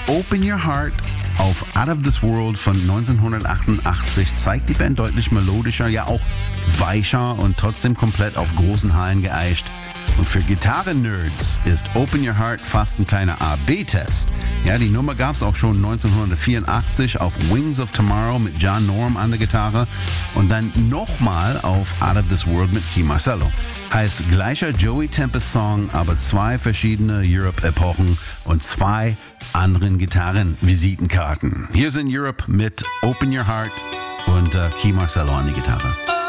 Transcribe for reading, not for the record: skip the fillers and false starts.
Open Your Heart auf Out of This World von 1988 zeigt die Band deutlich melodischer, ja auch weicher und trotzdem komplett auf großen Hallen geeicht. Und für Gitarren-Nerds ist Open Your Heart fast ein kleiner A-B-Test. Ja, die Nummer gab es auch schon 1984 auf Wings of Tomorrow mit John Norum an der Gitarre und dann nochmal auf Out of This World mit Key Marcello. Heißt gleicher Joey Tempest Song, aber zwei verschiedene Europe-Epochen und zwei anderen Gitarren-Visitenkarten. Hier sind Europe mit Open Your Heart und Key Marcello an die Gitarre.